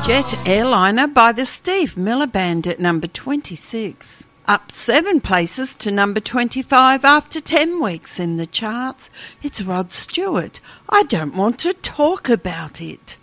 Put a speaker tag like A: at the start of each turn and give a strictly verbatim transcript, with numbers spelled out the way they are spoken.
A: Jet Airliner by the Steve Miller Band at number twenty-six. Up seven places to number twenty-five after ten weeks in the charts. It's Rod Stewart. I don't want to talk about it.